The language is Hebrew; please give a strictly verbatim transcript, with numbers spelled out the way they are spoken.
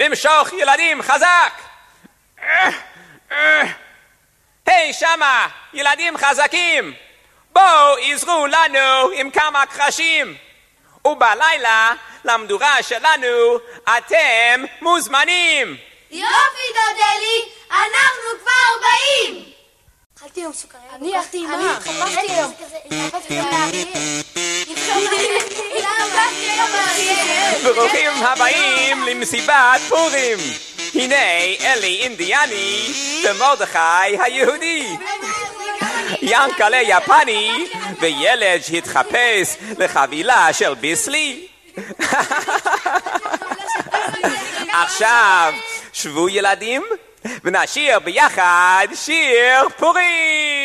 למשוך ילדים חזק. היי שמה, ילדים חזקים, בואו עזרו לנו עם כמה קרשים. ובלילה למדורה שלנו אתם מוזמנים. יופי דודלי, אנחנו כבר באים. אכלתי היום סוכריה. אני אכלתי עם מה? התחפשתי היום. התחפשתי גם לאריה. ברוכים הבאים למסיבת פורים. הנה אלי אינדיאני ומרדכי היהודי, ינקלה יפני וילד שהתחפש לחבילה של ביסלי. עכשיו שבו ילדים ונשיר ביחד שיר פורים.